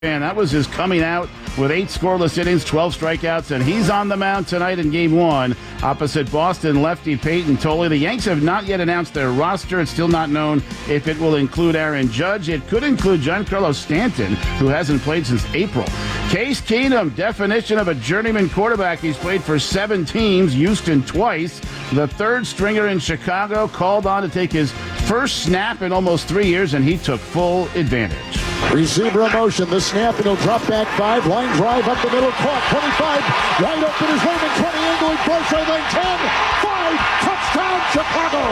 And that was his coming out with 8 scoreless innings, 12 strikeouts, and he's on the mound tonight in Game 1 opposite Boston lefty Peyton Tolley. The Yanks have not yet announced their roster. It's still not known if it will include Aaron Judge. It could include Giancarlo Stanton, who hasn't played since April. Case Keenum, definition of a journeyman quarterback. He's played for 7 teams, Houston twice. The third stringer in Chicago, called on to take his first snap in almost 3 years, and he took full advantage. Receiver in motion, the snap, and he'll drop back 5, line drive up the middle, caught 25, wide open is Raymond, 20, angling close, lane 10, 5, touchdown Chicago!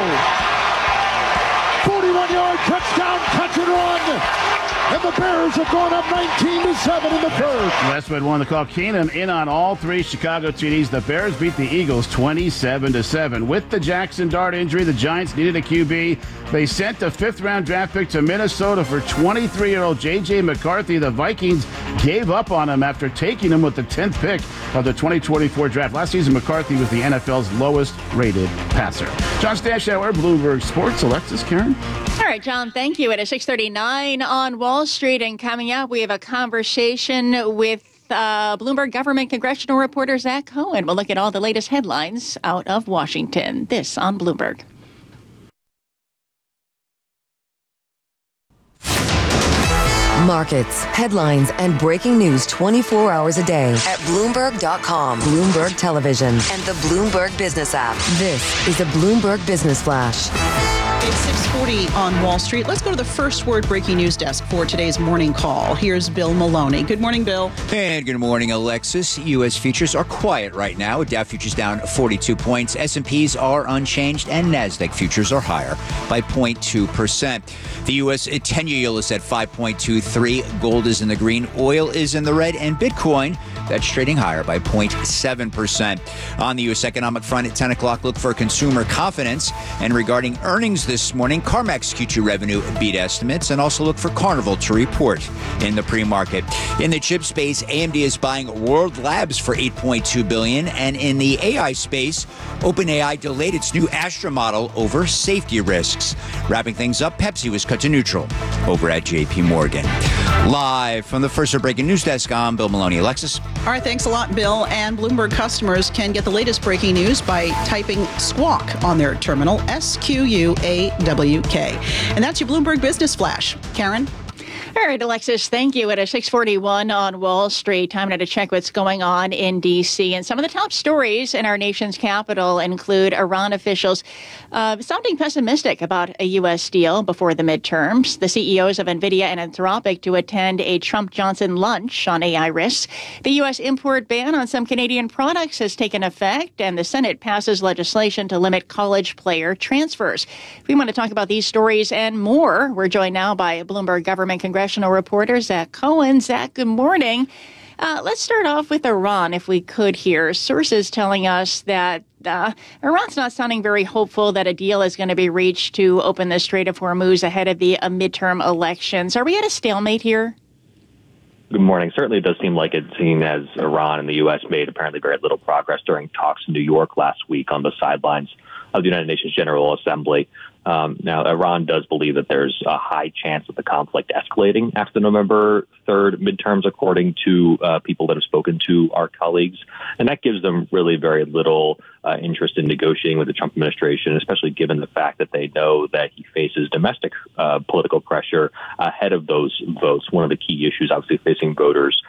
41-yard touchdown, catch and run! And the Bears have gone up 19-7 in the first. Westwood won the call. Keenum in on all 3 Chicago TDs. The Bears beat the Eagles 27-7. With the Jackson Dart injury, the Giants needed a QB. They sent a 5th-round draft pick to Minnesota for 23-year-old J.J. McCarthy. The Vikings gave up on him after taking him with the 10th pick of the 2024 draft. Last season, McCarthy was the NFL's lowest-rated passer. John Stashower, Bloomberg Sports. Alexis, Karen? All right, John, thank you. At 6:39 on Wall Street, and coming up, we have a conversation with Bloomberg government congressional reporter Zach Cohen. We'll look at all the latest headlines out of Washington. This on Bloomberg. Markets, headlines, and breaking news 24 hours a day at Bloomberg.com, Bloomberg Television, and the Bloomberg Business app. This is a Bloomberg Business Flash. It's 6:40 on Wall Street. Let's go to the First Word breaking news desk for today's morning call. Here's Bill Maloney. Good morning, Bill. And good morning, Alexis. U.S. futures are quiet right now. Dow futures down 42 points. S&Ps are unchanged, and NASDAQ futures are higher by 0.2%. The U.S. 10-year yield is at 5.23. Gold is in the green. Oil is in the red. And Bitcoin, that's trading higher by 0.7%. On the U.S. economic front at 10 o'clock, look for consumer confidence. And regarding earnings this morning, CarMax Q2 revenue beat estimates, and also look for Carnival to report in the pre-market. In the chip space, AMD is buying World Labs for $8.2 billion, and in the AI space, OpenAI delayed its new Astra model over safety risks. Wrapping things up, Pepsi was cut to neutral over at JP Morgan. Live from the First Word breaking news desk, I'm Bill Maloney. Alexis? All right, thanks a lot, Bill. And Bloomberg customers can get the latest breaking news by typing Squawk on their terminal, SQUAWK. And that's your Bloomberg Business Flash. Karen? All right, Alexis, thank you. At 6:41 on Wall Street, time now to check what's going on in D.C. And some of the top stories in our nation's capital include Iran officials sounding pessimistic about a U.S. deal before the midterms, the CEOs of NVIDIA and Anthropic to attend a Trump-Johnson lunch on AI risks, the U.S. import ban on some Canadian products has taken effect, and the Senate passes legislation to limit college player transfers. We want to talk about these stories and more. We're joined now by Bloomberg government congressional reporter Zach Cohen. Zach, good morning. Let's start off with Iran, if we could here. Sources telling us that Iran's not sounding very hopeful that a deal is going to be reached to open the Strait of Hormuz ahead of the midterm elections. Are we at a stalemate here? Good morning. Certainly it does seem like it, seeing as Iran and the U.S. made apparently very little progress during talks in New York last week on the sidelines of the United Nations General Assembly. Now, Iran does believe that there's a high chance of the conflict escalating after the November 3rd midterms, according to people that have spoken to our colleagues. And that gives them really very little interest in negotiating with the Trump administration, especially given the fact that they know that he faces domestic political pressure ahead of those votes. One of the key issues, obviously, facing voters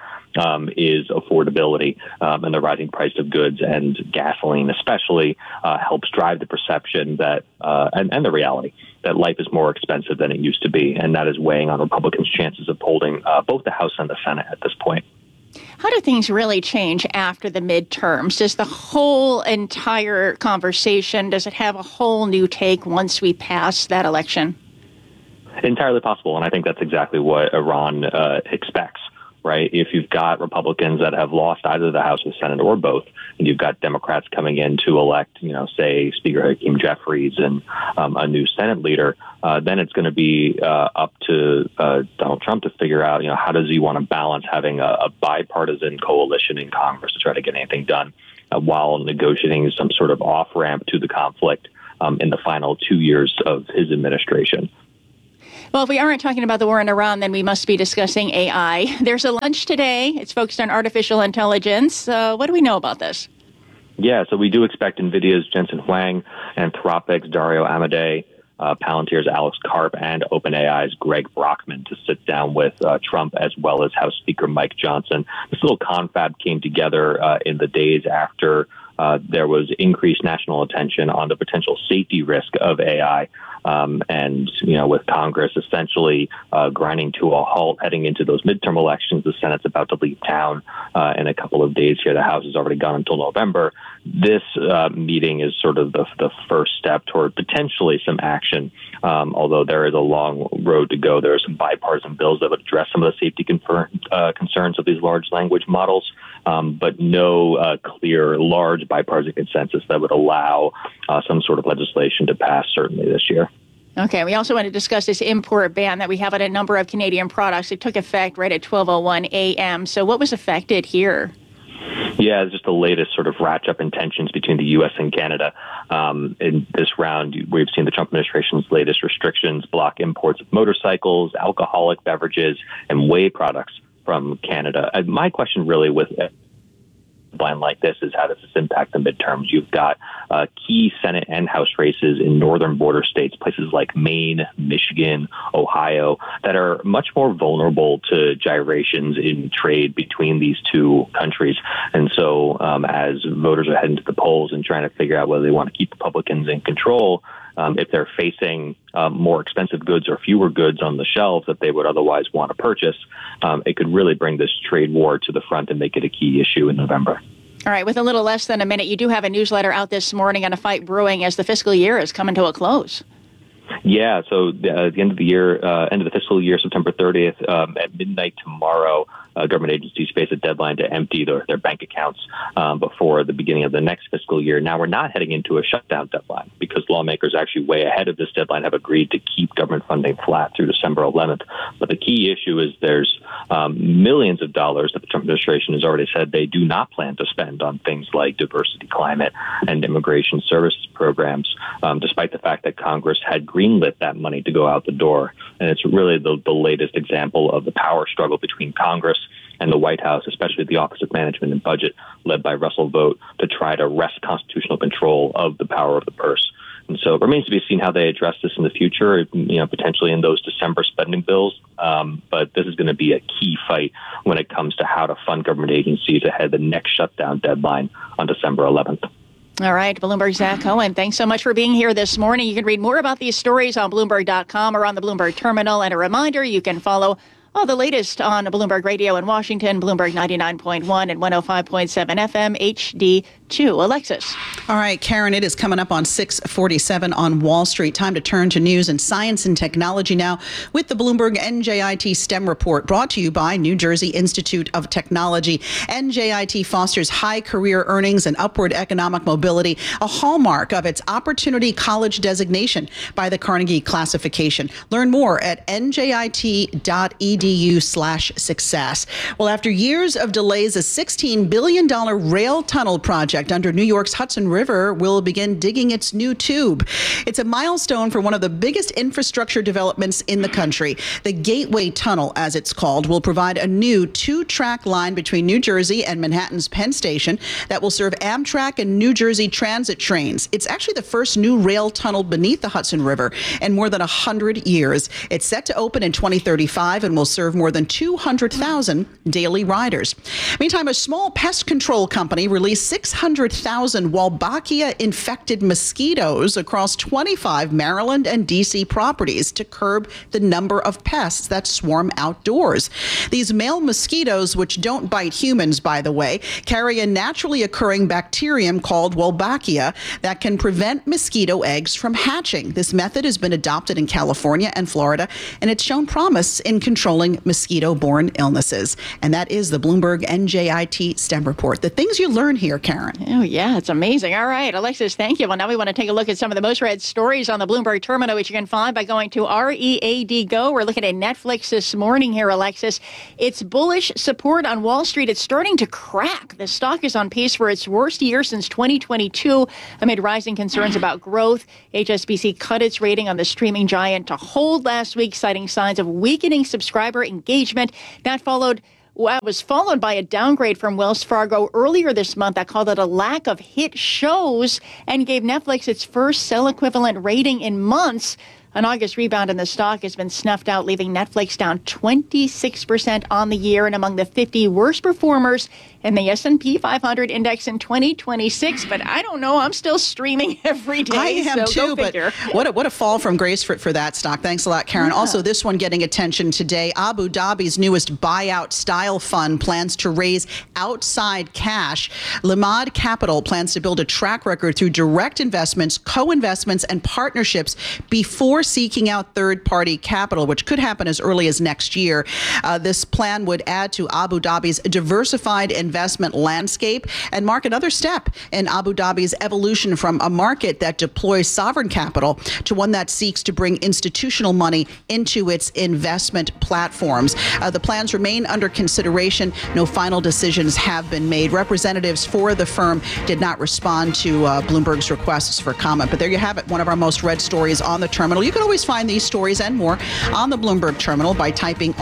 is affordability, and the rising price of goods, and gasoline especially helps drive the perception that and the reality that life is more expensive than it used to be, and that is weighing on Republicans' chances of holding both the House and the Senate at this point. How do things really change after the midterms? Does the whole entire conversation, does it have a whole new take once we pass that election? Entirely possible, and I think that's exactly what Iran expects. Right? If you've got Republicans that have lost either the House or the Senate or both, and you've got Democrats coming in to elect, say Speaker Hakeem Jeffries and a new Senate leader, then it's going to be up to Donald Trump to figure out, how does he want to balance having a bipartisan coalition in Congress to try to get anything done while negotiating some sort of off-ramp to the conflict in the final 2 years of his administration. Well, if we aren't talking about the war in Iran, then we must be discussing AI. There's a lunch today. It's focused on artificial intelligence. What do we know about this? Yeah, so we do expect NVIDIA's Jensen Huang, Anthropic's Dario Amodei, Palantir's Alex Karp, and OpenAI's Greg Brockman to sit down with Trump as well as House Speaker Mike Johnson. This little confab came together in the days after there was increased national attention on the potential safety risk of AI. And, with Congress essentially grinding to a halt heading into those midterm elections, the Senate's about to leave town in a couple of days here. The House has already gone until November. This meeting is sort of the first step toward potentially some action, although there is a long road to go. There are some bipartisan bills that would address some of the safety concerns of these large language models, but no clear, large bipartisan consensus that would allow some sort of legislation to pass certainly this year. Okay, we also want to discuss this import ban that we have on a number of Canadian products. It took effect right at 12:01 a.m. So what was affected here? Yeah, it's just the latest sort of ratchet up in tensions between the U.S. and Canada. In this round, we've seen the Trump administration's latest restrictions block imports of motorcycles, alcoholic beverages, and whey products from Canada. My question really with a line like this is how does this impact the midterms? You've got key Senate and House races in northern border states, places like Maine, Michigan, Ohio, that are much more vulnerable to gyrations in trade between these two countries. And so as voters are heading to the polls and trying to figure out whether they want to keep Republicans in control, if they're facing more expensive goods or fewer goods on the shelves that they would otherwise want to purchase, it could really bring this trade war to the front and make it a key issue in November. All right, with a little less than a minute, you do have a newsletter out this morning on a fight brewing as the fiscal year is coming to a close. Yeah, so at the end of the year, end of the fiscal year, September 30th, at midnight tomorrow, government agencies face a deadline to empty their bank accounts before the beginning of the next fiscal year. Now, we're not heading into a shutdown deadline because lawmakers actually way ahead of this deadline have agreed to keep government funding flat through December 11th. But the key issue is there's millions of dollars that the Trump administration has already said they do not plan to spend on things like diversity, climate, and immigration services programs, despite the fact that Congress had greenlit that money to go out the door. And it's really the latest example of the power struggle between Congress and the White House, especially the Office of Management and Budget, led by Russell Vought, to try to wrest constitutional control of the power of the purse. And so it remains to be seen how they address this in the future, potentially in those December spending bills. But this is going to be a key fight when it comes to how to fund government agencies ahead of the next shutdown deadline on December 11th. All right, Bloomberg's Zach Cohen, thanks so much for being here this morning. You can read more about these stories on Bloomberg.com or on the Bloomberg Terminal. And a reminder, you can follow all the latest on Bloomberg Radio in Washington, Bloomberg 99.1 and 105.7 FM HD2. Alexis. All right, Karen, it is coming up on 6:47 on Wall Street. Time to turn to news and science and technology now with the Bloomberg NJIT STEM report brought to you by New Jersey Institute of Technology. NJIT fosters high career earnings and upward economic mobility, a hallmark of its Opportunity College designation by the Carnegie Classification. Learn more at njit.edu/success. Well, after years of delays, a $16 billion rail tunnel project under New York's Hudson River will begin digging its new tube. It's a milestone for one of the biggest infrastructure developments in the country. The Gateway Tunnel, as it's called, will provide a new 2-track line between New Jersey and Manhattan's Penn Station that will serve Amtrak and New Jersey Transit trains. It's actually the first new rail tunnel beneath the Hudson River in more than 100 years. It's set to open in 2035 and will serve more than 200,000 daily riders. Meantime, a small pest control company released 600,000 Wolbachia-infected mosquitoes across 25 Maryland and D.C. properties to curb the number of pests that swarm outdoors. These male mosquitoes, which don't bite humans, by the way, carry a naturally occurring bacterium called Wolbachia that can prevent mosquito eggs from hatching. This method has been adopted in California and Florida, and it's shown promise in controlling controlling mosquito-borne illnesses. And that is the Bloomberg NJIT STEM report. The things you learn here, Karen. Oh, yeah, it's amazing. All right, Alexis, thank you. Well, now we want to take a look at some of the most read stories on the Bloomberg Terminal, which you can find by going to READ Go. We're looking at Netflix this morning here, Alexis. It's bullish support on Wall Street. It's starting to crack. The stock is on pace for its worst year since 2022 amid rising concerns about growth. HSBC cut its rating on the streaming giant to hold last week, citing signs of weakening subscriber engagement. That was followed by a downgrade from Wells Fargo earlier this month that called it a lack of hit shows and gave Netflix its first sell equivalent rating in months. An August rebound in the stock has been snuffed out, leaving Netflix down 26% on the year and among the 50 worst performers in the S&P 500 index in 2026. But I don't know. I'm still streaming every day. I am too, but what a fall from grace for that stock. Thanks a lot, Karen. Yeah. Also, this one getting attention today. Abu Dhabi's newest buyout style fund plans to raise outside cash. Limad Capital plans to build a track record through direct investments, co-investments, and partnerships before seeking out third-party capital, which could happen as early as next year. This plan would add to Abu Dhabi's diversified investment landscape and mark another step in Abu Dhabi's evolution from a market that deploys sovereign capital to one that seeks to bring institutional money into its investment platforms. The plans remain under consideration. No final decisions have been made. Representatives for the firm did not respond to Bloomberg's requests for comment. But there you have it, one of our most read stories on the terminal. You can always find these stories and more on the Bloomberg terminal by typing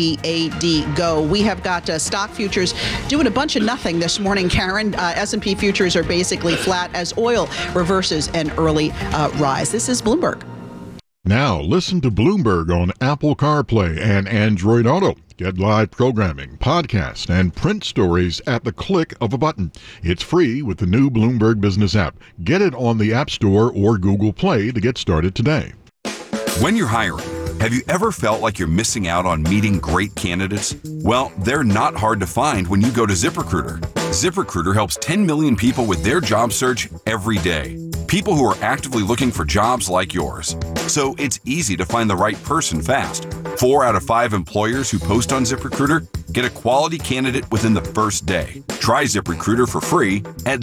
READ Go. We have got stock futures doing a bunch of nothing this morning, Karen. S&P futures are basically flat as oil reverses an early rise. This is Bloomberg. Now listen to Bloomberg on Apple CarPlay and Android Auto. Get live programming, podcasts, and print stories at the click of a button. It's free with the new Bloomberg Business app. Get it on the App Store or Google Play to get started today. When you're hiring, have you ever felt like you're missing out on meeting great candidates? Well, they're not hard to find when you go to ZipRecruiter. ZipRecruiter helps 10 million people with their job search every day. People who are actively looking for jobs like yours. So it's easy to find the right person fast. 4 out of 5 employers who post on ZipRecruiter get a quality candidate within the first day. Try ZipRecruiter for free at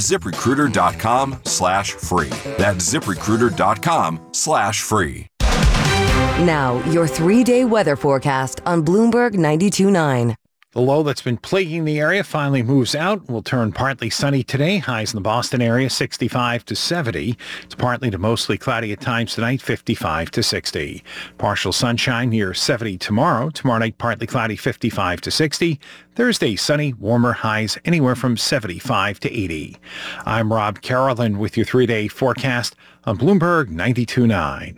ZipRecruiter.com/free. That's ZipRecruiter.com/free. Now, your 3-day weather forecast on Bloomberg 92.9. The low that's been plaguing the area finally moves out. Will turn partly sunny today. Highs in the Boston area, 65 to 70. It's partly to mostly cloudy at times tonight, 55 to 60. Partial sunshine near 70 tomorrow. Tomorrow night, partly cloudy, 55 to 60. Thursday, sunny, warmer, highs anywhere from 75 to 80. I'm Rob Carolyn with your 3-day forecast on Bloomberg 92.9.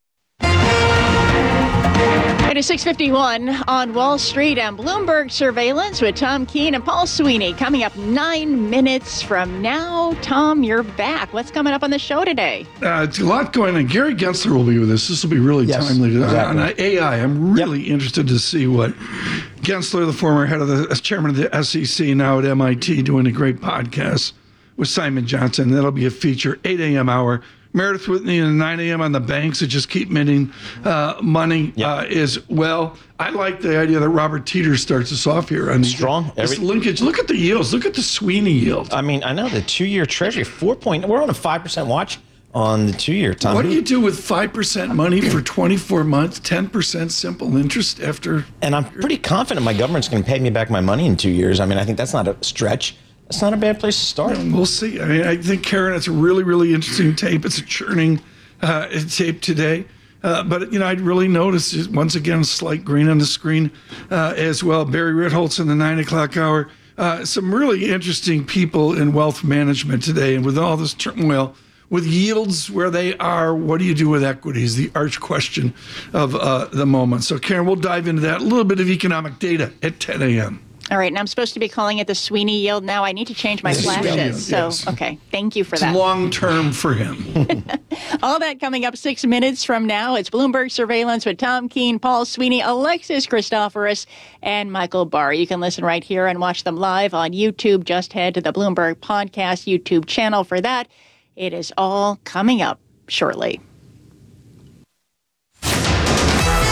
It is 6:51 on Wall Street and Bloomberg Surveillance with Tom Keene and Paul Sweeney. Coming up 9 minutes from now. Tom, you're back. What's coming up on the show today? It's a lot going on. Gary Gensler will be with us. This will be really timely. Exactly. On AI, I'm really interested to see what Gensler, the former head of the chairman of the SEC, now at MIT, doing a great podcast with Simon Johnson. That'll be a feature, 8 a.m. hour. Meredith Whitney and 9 a.m. on the banks that just keep minting money as well. I like the idea that Robert Teeter starts us off here. On strong. This linkage. Look at the yields. Look at the Sweeney yield. I mean, I know the 2-year Treasury, 4 point. We're on a 5% watch on the 2-year. Tom. What do you do with 5% money for 24 months, 10% simple interest after? And I'm pretty confident my government's going to pay me back my money in 2 years. I mean, I think that's not a stretch. It's not a bad place to start. We'll see. I mean, I think, Karen, it's a really, really interesting tape. It's a churning tape today. But, I'd really notice, once again, slight green on the screen as well. Barry Ritholtz in the 9 o'clock hour. Some really interesting people in wealth management today. And with all this turmoil, with yields where they are, what do you do with equities? The arch question of the moment. So, Karen, we'll dive into that. A little bit of economic data at 10 a.m. All right, and I'm supposed to be calling it the Sweeney yield now. I need to change my flashes. Yes. Okay, thank you for that. It's long term for him. All that coming up 6 minutes from now. It's Bloomberg Surveillance with Tom Keene, Paul Sweeney, Alexis Christoforous, and Michael Barr. You can listen right here and watch them live on YouTube. Just head to the Bloomberg Podcast YouTube channel for that. It is all coming up shortly.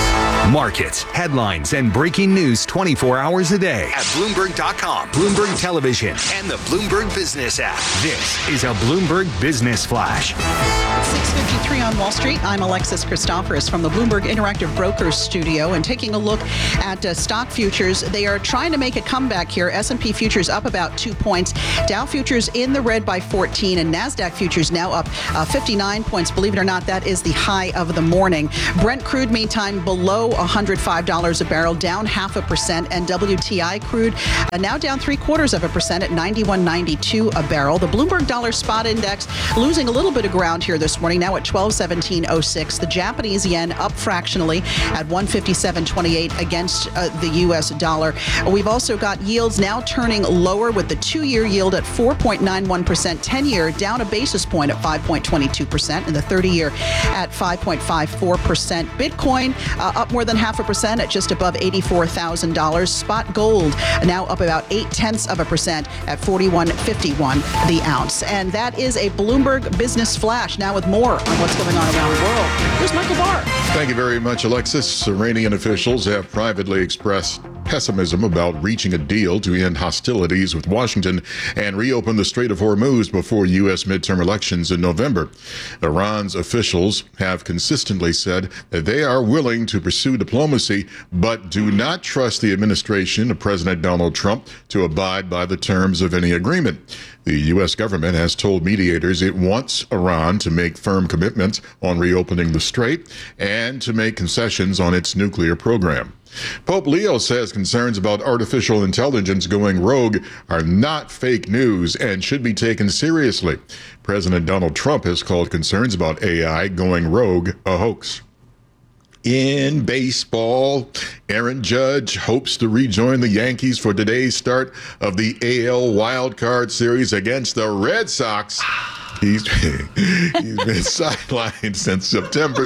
Markets, headlines, and breaking news 24 hours a day at Bloomberg.com, Bloomberg Television, and the Bloomberg Business app. This is a Bloomberg Business Flash. 6:53 on Wall Street. I'm Alexis Christoforous from the Bloomberg Interactive Brokers studio, and taking a look at stock futures. They are trying to make a comeback here. S&P futures up about 2 points. Dow futures in the red by 14, and NASDAQ futures now up 59 points. Believe it or not, that is the high of the morning. Brent crude, meantime, below $105 a barrel, down 0.5%, and WTI crude now down 0.75% at 91.92 a barrel. The Bloomberg Dollar Spot Index losing a little bit of ground here this morning, now at 1217.06. The Japanese yen up fractionally at 157.28 against the U.S. dollar. We've also got yields now turning lower, with the 2-year yield at 4.91%, 10-year down a basis point at 5.22%, and the 30-year at 5.54%. Bitcoin up more than 0.5% at just above $84,000. Spot gold now up about 0.8% at $41.51 the ounce. And that is a Bloomberg Business Flash. Now with more on what's going on around the world, here's Michael Barr. Thank you very much, Alexis. Iranian officials have privately expressed pessimism about reaching a deal to end hostilities with Washington and reopen the Strait of Hormuz before U.S. midterm elections in November. Iran's officials have consistently said that they are willing to pursue diplomacy, but do not trust the administration of President Donald Trump to abide by the terms of any agreement. The U.S. government has told mediators it wants Iran to make firm commitments on reopening the strait and to make concessions on its nuclear program. Pope Leo says concerns about artificial intelligence going rogue are not fake news and should be taken seriously. President Donald Trump has called concerns about AI going rogue a hoax. In baseball, Aaron Judge hopes to rejoin the Yankees for today's start of the AL Wild Card Series against the Red Sox. He's been sidelined since September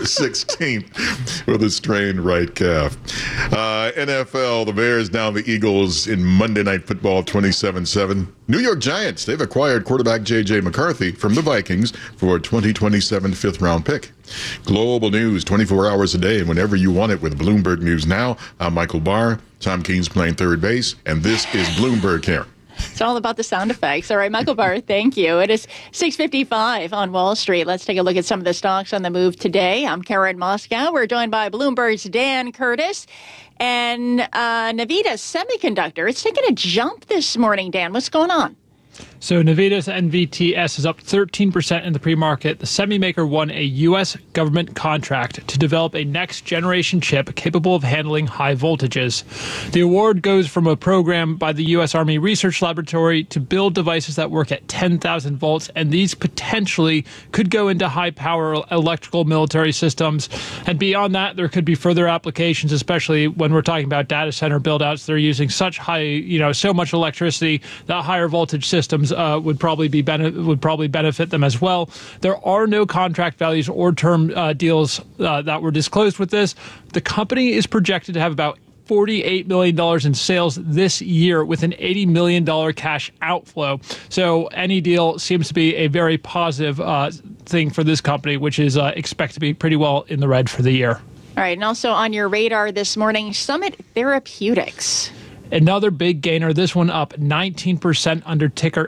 16th with a strained right calf. NFL, the Bears down the Eagles in Monday Night Football 27-7. New York Giants, they've acquired quarterback J.J. McCarthy from the Vikings for a 2027 fifth-round pick. Global news 24 hours a day, whenever you want it, with Bloomberg News Now. I'm Michael Barr. Tom Keene's playing third base, and this is Bloomberg Karen. It's all about the sound effects. All right, Michael Barr, thank you. It is 6:55 on Wall Street. Let's take a look at some of the stocks on the move today. I'm Karen Moscow. We're joined by Bloomberg's Dan Curtis. And Navitas Semiconductor, it's taken a jump this morning, Dan. What's going on? So Navitas NVTS is up 13% in the pre-market. The semi maker won a U.S. government contract to develop a next-generation chip capable of handling high voltages. The award goes from a program by the U.S. Army Research Laboratory to build devices that work at 10,000 volts, and these potentially could go into high-power electrical military systems. And beyond that, there could be further applications, especially when we're talking about data center build-outs. They're using such high, so much electricity that higher voltage systems would probably benefit them as well. There are no contract values or term deals that were disclosed with this. The company is projected to have about $48 million in sales this year with an $80 million cash outflow. So any deal seems to be a very positive thing for this company, which is expected to be pretty well in the red for the year. All right, and also on your radar this morning, Summit Therapeutics. Another big gainer, this one up 19% under ticker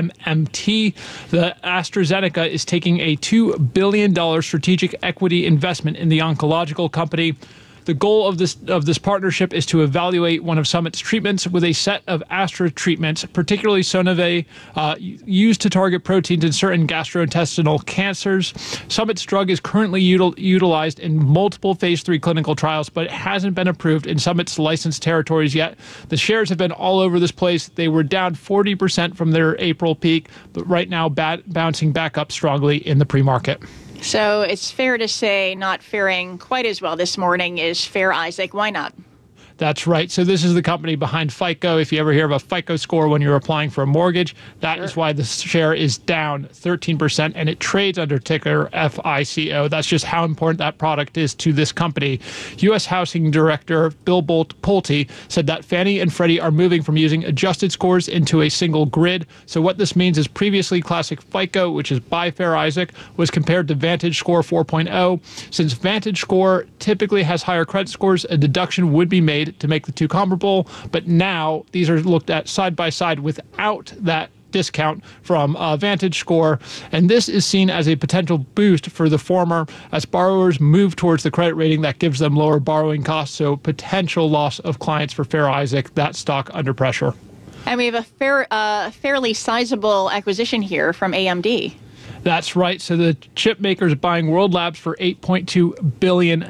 SMMT. The AstraZeneca is taking a $2 billion strategic equity investment in the oncological company. The goal of this partnership is to evaluate one of Summit's treatments with a set of Astra treatments, particularly Sonave, used to target proteins in certain gastrointestinal cancers. Summit's drug is currently utilized in multiple phase 3 clinical trials, but it hasn't been approved in Summit's licensed territories yet. The shares have been all over this place. They were down 40% from their April peak, but right now bouncing back up strongly in the pre-market. So it's fair to say not faring quite as well this morning is Fair Isaac. Why not? That's right. So this is the company behind FICO. If you ever hear of a FICO score when you're applying for a mortgage, that is why the share is down 13%, and it trades under ticker FICO. That's just how important that product is to this company. U.S. Housing Director Bill Pulte said that Fannie and Freddie are moving from using adjusted scores into a single grid. So what this means is previously classic FICO, which is by Fair Isaac, was compared to Vantage Score 4.0. Since Vantage Score typically has higher credit scores, a deduction would be made to make the two comparable. But now these are looked at side by side without that discount from Vantage Score, and this is seen as a potential boost for the former as borrowers move towards the credit rating that gives them lower borrowing costs, so potential loss of clients for Fair Isaac, that stock under pressure. And we have a fairly sizable acquisition here from AMD. That's right. So the chip maker is buying World Labs for $8.2 billion.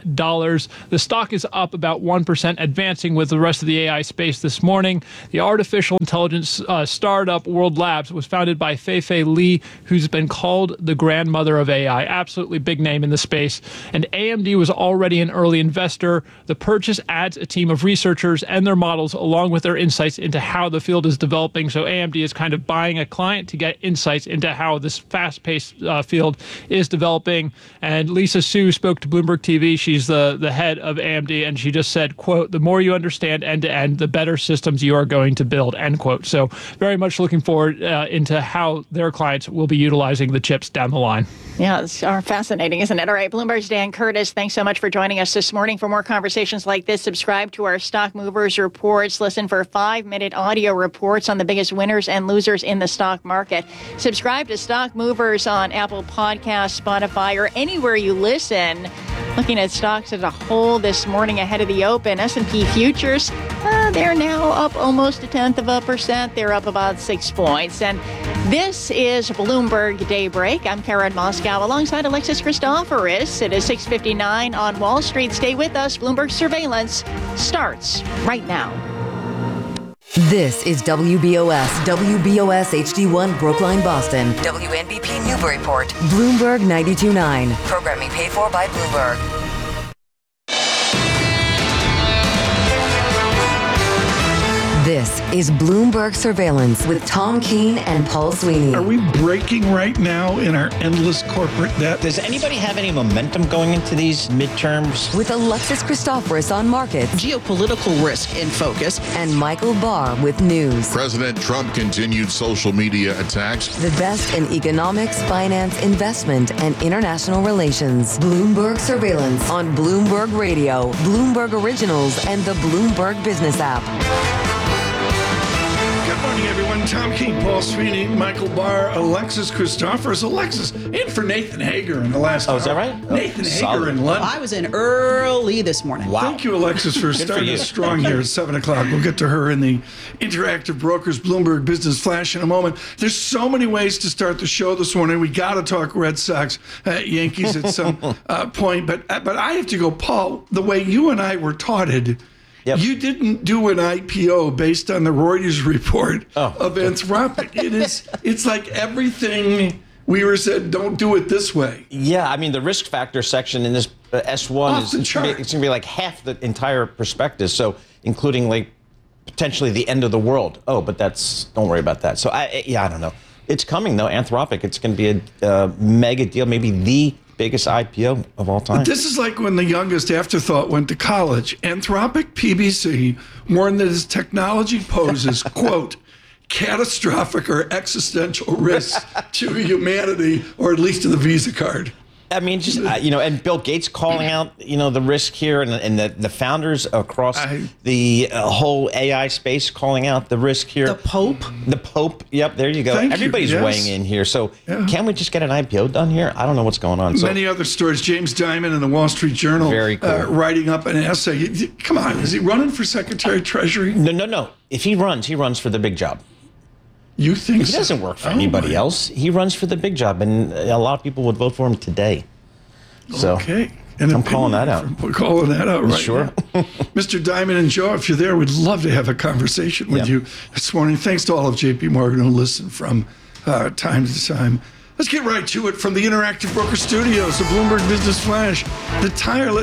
The stock is up about 1%, advancing with the rest of the AI space this morning. The artificial intelligence startup World Labs was founded by Fei-Fei Li, who's been called the grandmother of AI. Absolutely big name in the space. And AMD was already an early investor. The purchase adds a team of researchers and their models along with their insights into how the field is developing. So AMD is kind of buying a client to get insights into how this fast-paced field is developing. And Lisa Su spoke to Bloomberg TV. She's the head of AMD, and she just said, quote, "The more you understand end-to-end, the better systems you are going to build," end quote. So very much looking forward into how their clients will be utilizing the chips down the line. Yeah, it's fascinating, isn't it? All right, Bloomberg's Dan Curtis, thanks so much for joining us this morning. For more conversations like this, subscribe to our Stock Movers reports. Listen for 5-minute audio reports on the biggest winners and losers in the stock market. Subscribe to Stock Movers on Apple Podcasts, Spotify, or anywhere you listen. Looking at stocks as a whole this morning ahead of the open, S&P futures, they're now up almost 0.1%. They're up about 6 points. And this is Bloomberg Daybreak. I'm Karen Moscow alongside Alexis Christoforous. It is 6:59 on Wall Street. Stay with us. Bloomberg Surveillance starts right now. This is WBOS HD1 Brookline, Boston. WNBP Newburyport. Bloomberg 92.9. Programming paid for by Bloomberg. This is Bloomberg Surveillance with Tom Keene and Paul Sweeney. Are we breaking right now in our endless corporate debt? Does anybody have any momentum going into these midterms? With Alexis Christoforous on markets. Geopolitical risk in focus. And Michael Barr with news. President Trump continued social media attacks. The best in economics, finance, investment, and international relations. Bloomberg Surveillance on Bloomberg Radio, Bloomberg Originals, and the Bloomberg Business app. Good morning, everyone. Tom Keene, Paul Sweeney, Michael Barr, Alexis Christoforous. Alexis, in for Nathan Hager in the last hour. Is that right? Nathan Hager in London. I was in early this morning. Wow. Thank you, Alexis, for starting us strong here at 7 o'clock. We'll get to her in the Interactive Brokers Bloomberg Business Flash in a moment. There's so many ways to start the show this morning. We got to talk Red Sox, Yankees at some point. But I have to go, Paul, the way you and I were taughted. Yep. You didn't do an IPO based on the Reuters report of Anthropic. It's like everything we were said, don't do it this way. Yeah, I mean, the risk factor section in this S1 is it's going to be like half the entire prospectus, so including like potentially the end of the world. Oh, but don't worry about that. So I don't know. It's coming though, Anthropic. It's going to be a mega deal, maybe the biggest IPO of all time. But this is like when the youngest afterthought went to college. Anthropic PBC warned that its technology poses, quote, catastrophic or existential risks to humanity, or at least to the Visa card. I mean, just, and Bill Gates calling out, the risk here, and the founders across the whole AI space calling out the risk here. The Pope. Yep, there you go. Everybody's weighing in here. So can't we just get an IPO done here? I don't know what's going on. Many other stories. James Diamond in the Wall Street Journal writing up an essay. Come on, is he running for Secretary of Treasury? No. If he runs for the big job. You think he doesn't work for anybody else? He runs for the big job, and a lot of people would vote for him today. So, okay. And I'm calling that out. We're calling that out right Sure. now. Mr. Diamond and Joe, if you're there, we'd love to have a conversation with you this morning. Thanks to all of JP Morgan who listen from time to time. Let's get right to it from the Interactive Broker Studios, the Bloomberg Business Flash. The tireless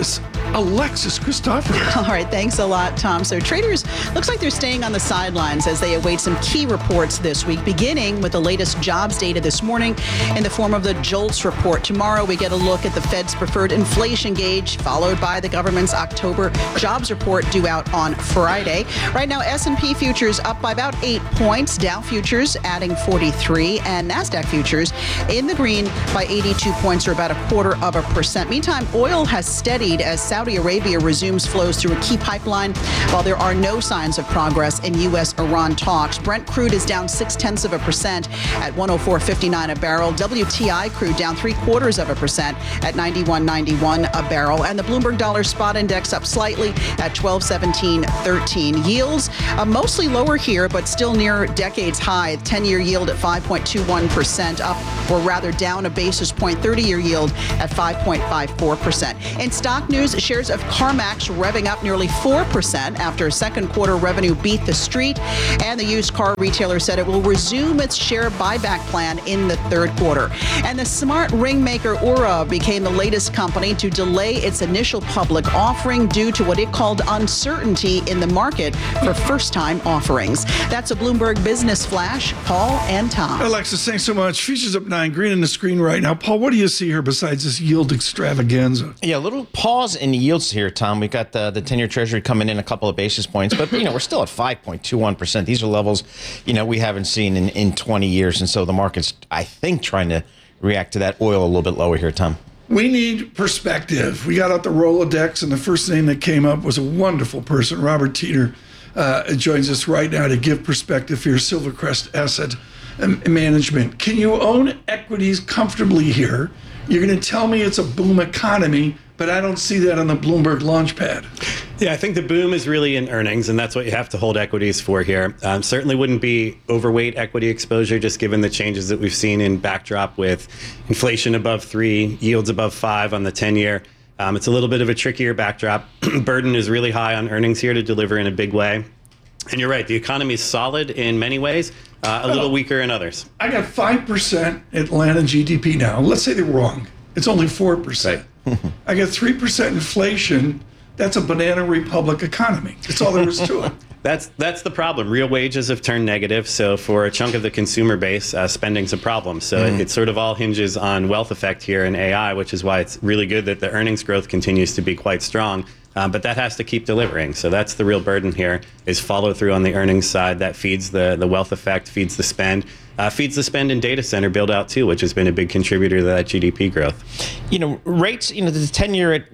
Alexis Christoforous. All right, thanks a lot, Tom. So traders, looks like they're staying on the sidelines as they await some key reports this week, beginning with the latest jobs data this morning in the form of the JOLTS report. Tomorrow, we get a look at the Fed's preferred inflation gauge, followed by the government's October jobs report due out on Friday. Right now, S&P futures up by about 8 points, Dow futures adding 43, and NASDAQ futures in the green by 82 points, or about 0.25%. Meantime, oil has steadied as Saudi Arabia resumes flows through a key pipeline, while there are no signs of progress in U.S.-Iran talks. Brent crude is down 0.6% at 104.59 a barrel. WTI crude down 0.75% at 91.91 a barrel. And the Bloomberg Dollar Spot Index up slightly at 1217.13. Yields mostly lower here, but still near decades high. 10-year yield at 5.21%, up, or rather down a basis point. 30-year yield at 5.54%. In stock news, shares of CarMax revving up nearly 4% after second quarter revenue beat the street. And the used car retailer said it will resume its share buyback plan in the third quarter. And the smart ring maker Oura became the latest company to delay its initial public offering due to what it called uncertainty in the market for first-time offerings. That's a Bloomberg Business Flash. Paul and Tom. Alexis, thanks so much. Futures up 9, green in the screen right now. Paul, what do you see here besides this yield extravaganza? Yeah, a little pause in yields here, Tom. We got the 10-year Treasury coming in a couple of basis points, but we're still at 5.21%. These are levels we haven't seen in 20 years, and so the market's, I think, trying to react to that. Oil a little bit lower here, Tom. We need perspective. We got out the Rolodex, and the first name that came up was a wonderful person. Robert Teeter joins us right now to give perspective here. Silvercrest Asset Management. Can you own equities comfortably here? You're going to tell me it's a boom economy, but I don't see that on the Bloomberg Launchpad. Yeah, I think the boom is really in earnings, and that's what you have to hold equities for here. Certainly wouldn't be overweight equity exposure, just given the changes that we've seen in backdrop with inflation above 3, yields above 5 on the 10-year. It's a little bit of a trickier backdrop. Burden is really high on earnings here to deliver in a big way. And you're right, the economy is solid in many ways, a little weaker in others. I got 5% Atlanta GDP now. Let's say they're wrong. It's only 4%. Right. I got 3% inflation. That's a banana republic economy. That's all there is to it. That's the problem. Real wages have turned negative. So for a chunk of the consumer base, spending's a problem. So it sort of all hinges on wealth effect here in AI, which is why it's really good that the earnings growth continues to be quite strong. But that has to keep delivering. So that's the real burden here, is follow through on the earnings side. That feeds the wealth effect, feeds the spend. Feeds the spend in data center build out too, which has been a big contributor to that GDP growth. Rates, the 10-year at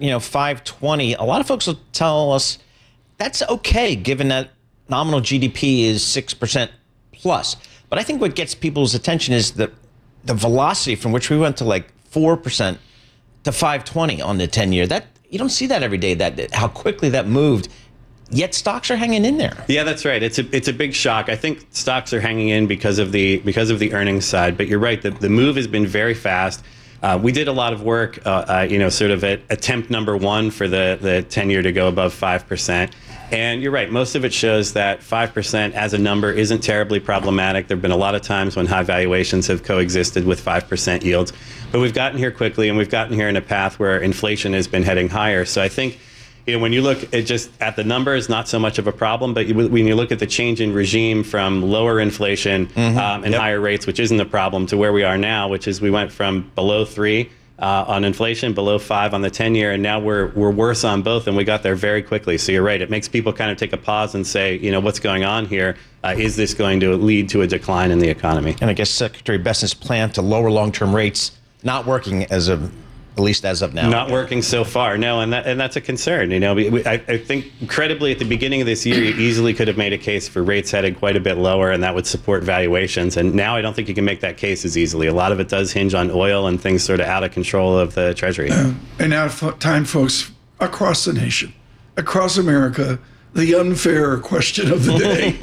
5.20. A lot of folks will tell us that's okay, given that nominal GDP is 6% plus. But I think what gets people's attention is the velocity from which we went to like 4% to 5.20 on the 10-year. That you don't see that every day. That how quickly that moved. Yet stocks are hanging in there. Yeah, that's right. It's a big shock. I think stocks are hanging in because of the earnings side. But you're right. The move has been very fast. We did a lot of work, sort of at attempt number 1 for the 10-year to go above 5%. And you're right. Most of it shows that 5% as a number isn't terribly problematic. There have been a lot of times when high valuations have coexisted with 5% yields. But we've gotten here quickly, and we've gotten here in a path where inflation has been heading higher. So I think when you look at the numbers, not so much of a problem, but when you look at the change in regime from lower inflation and higher rates, which isn't a problem, to where we are now, which is we went from below 3 on inflation, below 5 on the 10-year, and now we're worse on both, and we got there very quickly. So you're right. It makes people kind of take a pause and say, what's going on here? Is this going to lead to a decline in the economy? And I guess Secretary Bessent's plan to lower long-term rates not working at least as of now. Not working so far, no, and that's a concern. I think credibly at the beginning of this year, you easily could have made a case for rates headed quite a bit lower, and that would support valuations. And now I don't think you can make that case as easily. A lot of it does hinge on oil and things sort of out of control of the Treasury. And now, time, folks, across the nation, across America, the unfair question of the day.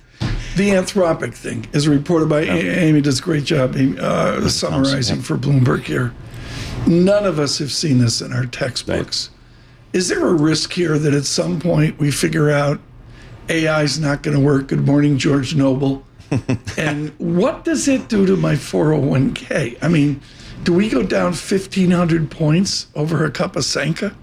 The Anthropic thing is reported by Amy. Does a great job summarizing for Bloomberg here. None of us have seen this in our textbooks. Right. Is there a risk here that at some point we figure out AI is not going to work? Good morning, George Noble. And what does it do to my 401k? I mean, do we go down 1,500 points over a cup of Sanka?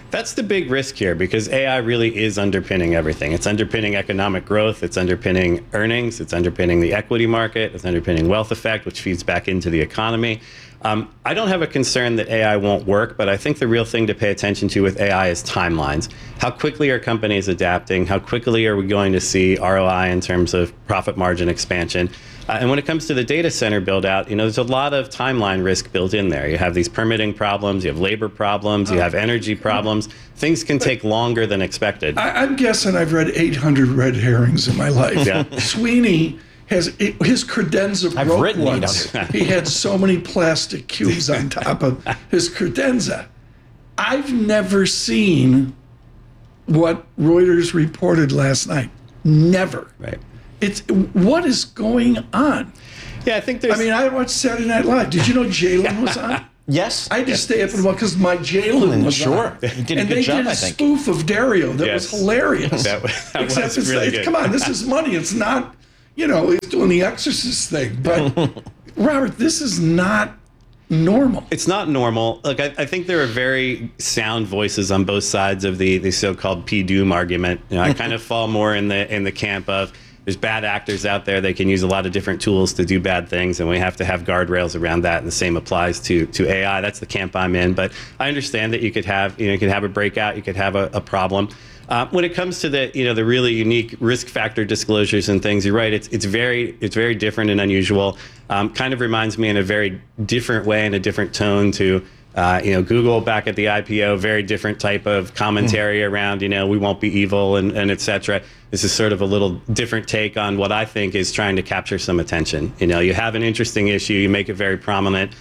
That's the big risk here, because AI really is underpinning everything. It's underpinning economic growth. It's underpinning earnings. It's underpinning the equity market. It's underpinning wealth effect, which feeds back into the economy. I don't have a concern that AI won't work, but I think the real thing to pay attention to with AI is timelines. How quickly are companies adapting? How quickly are we going to see ROI in terms of profit margin expansion? And when it comes to the data center build out, there's a lot of timeline risk built in there. You have these permitting problems, you have labor problems, you have energy problems. Things can take longer than expected. I'm guessing I've read 800 red herrings in my life. Yeah. Sweeney has his credenza broke once. He had so many plastic cubes on top of his credenza. I've never seen what Reuters reported last night. Never. Right. What is going on? Yeah, I think there's... I watched Saturday Night Live. Did you know Jalen was on? Yes. I had to stay up and watch because my Jalen was on. He did a good job, I think. And they did a spoof of Dario that was hilarious. That Except was really good. Come on, this is money. It's not, he's doing the Exorcist thing. But, Robert, this is not normal. It's not normal. Look, I think there are very sound voices on both sides of the so-called P-Doom argument. I kind of fall more in the camp of there's bad actors out there. They can use a lot of different tools to do bad things, and we have to have guardrails around that. And the same applies to AI. That's the camp I'm in. But I understand that you could have a breakout, you could have a problem. When it comes to the really unique risk factor disclosures and things, you're right. It's very different and unusual. Kind of reminds me in a very different way and a different tone to Google back at the IPO. Very different type of commentary around we won't be evil and et cetera. This is sort of a little different take on what I think is trying to capture some attention. You have an interesting issue, you make it very prominent.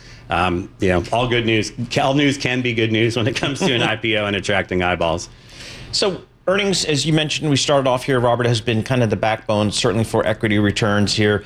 All good news. All news can be good news when it comes to an IPO and attracting eyeballs. So earnings, as you mentioned, we started off here, Robert, has been kind of the backbone, certainly for equity returns here.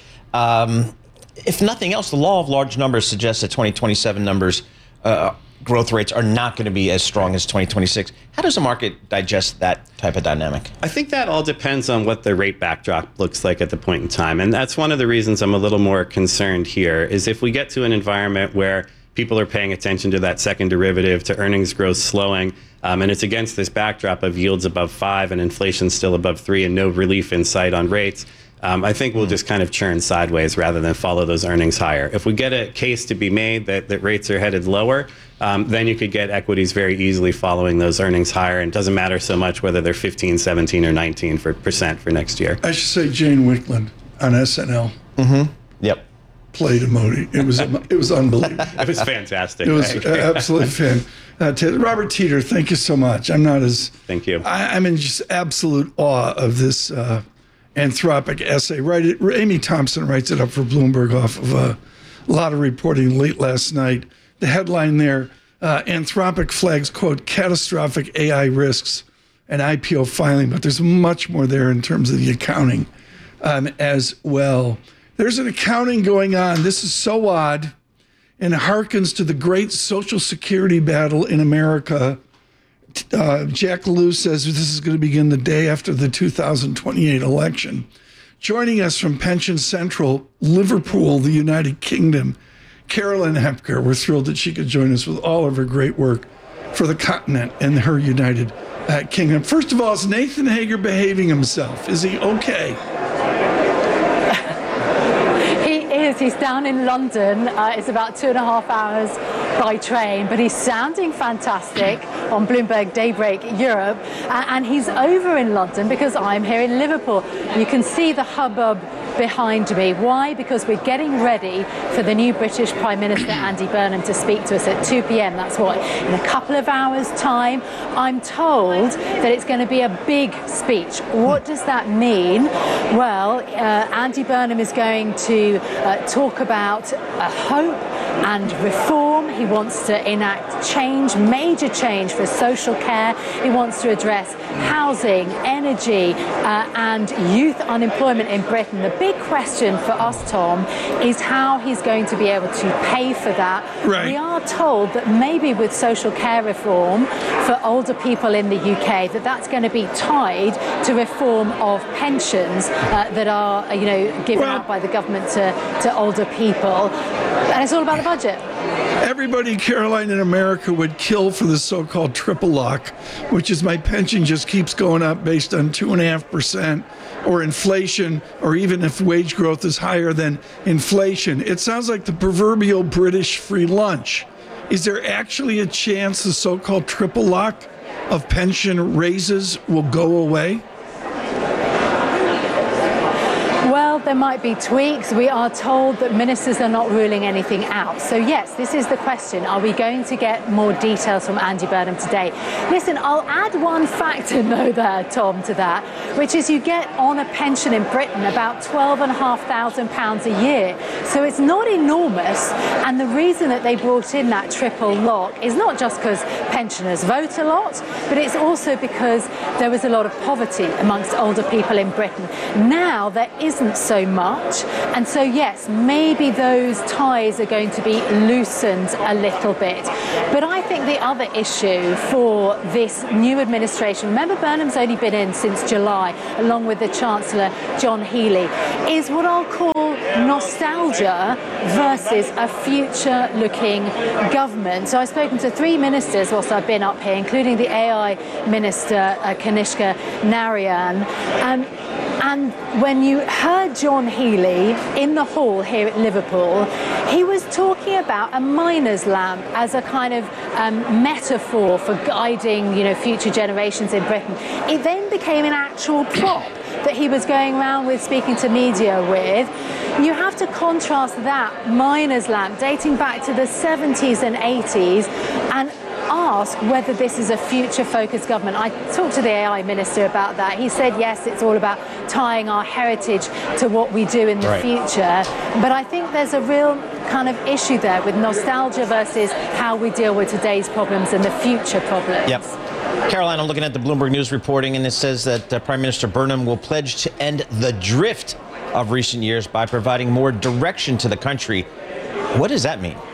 If nothing else, the law of large numbers suggests that 2027 numbers, growth rates are not going to be as strong as 2026. How does the market digest that type of dynamic? I think that all depends on what the rate backdrop looks like at the point in time. And that's one of the reasons I'm a little more concerned here, is if we get to an environment where people are paying attention to that second derivative, to earnings growth slowing, and it's against this backdrop of yields above 5 and inflation still above 3 and no relief in sight on rates, I think we'll just kind of churn sideways rather than follow those earnings higher. If we get a case to be made that rates are headed lower, then you could get equities very easily following those earnings higher. And it doesn't matter so much whether they're 15, 17, or 19% for next year. I should say Jane Wickland on SNL. Mm-hmm. Yep. Played Modi. It was unbelievable. It was fantastic. It was absolutely fantastic. Robert Teeter, thank you so much. Thank you. I'm in just absolute awe of this Anthropic essay. Amy Thompson writes it up for Bloomberg off of a lot of reporting late last night. The headline there, Anthropic flags, quote, catastrophic AI risks and IPO filing, but there's much more there in terms of the accounting as well. There's an accounting going on. This is so odd and harkens to the great Social Security battle in America. Jack Lew says this is going to begin the day after the 2028 election. Joining us from Pension Central, Liverpool, the United Kingdom, Carolyn Hepker. We're thrilled that she could join us with all of her great work for the continent and her United Kingdom. First of all, is Nathan Hager behaving himself? Is he okay? He's down in London. It's about 2.5 hours by train, but he's sounding fantastic on Bloomberg Daybreak Europe. And he's over in London because I'm here in Liverpool. You can see the hubbub behind me. Why? Because we're getting ready for the new British Prime Minister, Andy Burnham, to speak to us at 2 p.m. That's what, in a couple of hours' time. I'm told that it's going to be a big speech. What does that mean? Well, Andy Burnham is going to talk about hope and reform. He wants to enact change, major change for social care. He wants to address housing, energy, and youth unemployment in Britain. The big question for us, Tom, is how he's going to be able to pay for that. Right. We are told that maybe with social care reform for older people in the UK, that's going to be tied to reform of pensions that are, given out by the government to older people. And it's all about the budget. Everybody, Caroline, in America would kill for the so-called triple lock, which is my pension just keeps going up based on 2.5%, or inflation, or even if wage growth is higher than inflation. It sounds like the proverbial British free lunch. Is there actually a chance the so-called triple lock of pension raises will go away? Well, there might be tweaks. We are told that ministers are not ruling anything out. So yes, this is the question. Are we going to get more details from Andy Burnham today? Listen, I'll add one factor, though, there, Tom, to that, which is you get on a pension in Britain about £12,500 a year. So it's not enormous. And the reason that they brought in that triple lock is not just because pensioners vote a lot, but it's also because there was a lot of poverty amongst older people in Britain. Now there isn't so much, and so yes, maybe those ties are going to be loosened a little bit. But I think the other issue for this new administration, remember Burnham's only been in since July, along with the Chancellor John Healey, is what I'll call nostalgia versus a future-looking government. So I've spoken to 3 ministers whilst I've been up here, including the AI Minister, Kanishka Narayan. And when you heard John Healey in the hall here at Liverpool, he was talking about a miner's lamp as a kind of metaphor for guiding, future generations in Britain. It then became an actual prop that he was going around with, speaking to media with. You have to contrast that miner's lamp dating back to the 70s and 80s and ask whether this is a future-focused government. I talked to the AI minister about that. He said, yes, it's all about tying our heritage to what we do in the future. But I think there's a real kind of issue there with nostalgia versus how we deal with today's problems and the future problems. Yep. Caroline, I'm looking at the Bloomberg News reporting, and it says that Prime Minister Burnham will pledge to end the drift of recent years by providing more direction to the country. What does that mean?